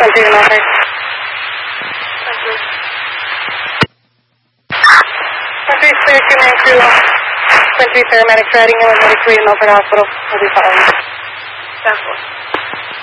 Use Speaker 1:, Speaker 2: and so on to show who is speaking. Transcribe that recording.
Speaker 1: Thank you. Country clear to main crew. Country paramedics riding in with medic 3 in Milford Hospital. We'll be following. 10-4.